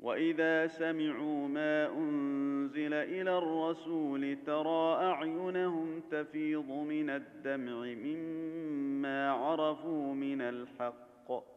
وإذا سمعوا ما أنزل إلى الرسول ترى أعينهم تفيض من الدمع مما عرفوا من الحق